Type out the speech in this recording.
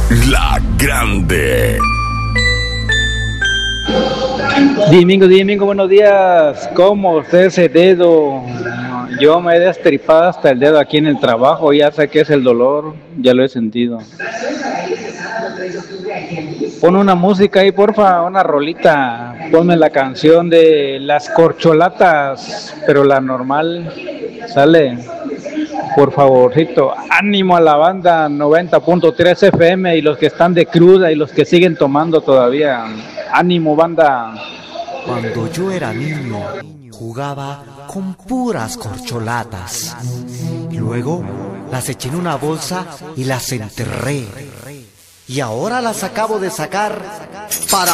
La Grande. Domingo, buenos días. ¿Cómo usted ese dedo? Yo me he destripado hasta el dedo aquí en el trabajo, ya sé qué es el dolor, ya lo he sentido. Pon una música ahí, porfa, una rolita. Ponme la canción de Las Corcholatas, pero la normal, sale. Por favorcito, ánimo a la banda 90.3 FM y los que están de cruda y los que siguen tomando todavía. Ánimo, banda. Cuando yo era niño, jugaba con puras corcholatas. Luego las eché en una bolsa y las enterré. Y ahora las acabo de sacar